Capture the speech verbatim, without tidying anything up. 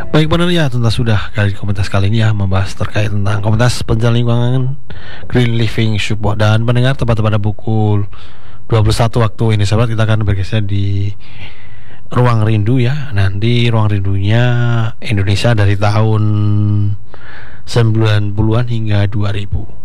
Baik benar ya, tuntas sudah kali komunitas kali ini ya membahas terkait tentang komunitas penjaga lingkungan Green Living Support. Dan pendengar, tepat pada pukul dua puluh satu waktu ini sahabat, kita akan bergeser di Ruang Rindu ya. Nanti Ruang Rindunya Indonesia dari tahun sembilan puluhan hingga dua ribu.